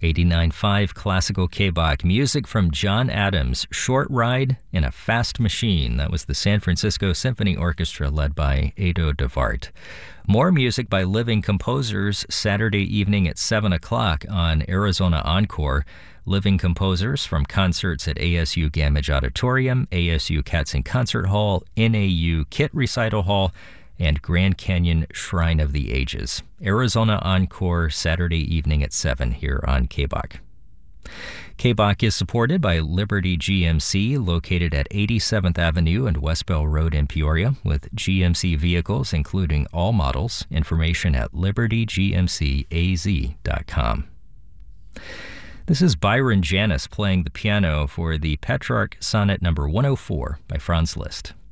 89.5 Classical K-Bach. Music from John Adams, Short Ride in a Fast Machine. That was the San Francisco Symphony Orchestra led by Edo de Wart. More music by living composers Saturday evening at 7 o'clock on Arizona Encore. Living composers from concerts at ASU Gamage Auditorium, ASU Katzen Concert Hall, NAU Kit Recital Hall, and Grand Canyon Shrine of the Ages. Arizona Encore, Saturday evening at 7 here on K-Bach. K-Bach is supported by Liberty GMC, located at 87th Avenue and West Bell Road in Peoria, with GMC vehicles including all models. Information at libertygmcaz.com. This is Byron Janis playing the piano for the Petrarch Sonnet No. 104 by Franz Liszt.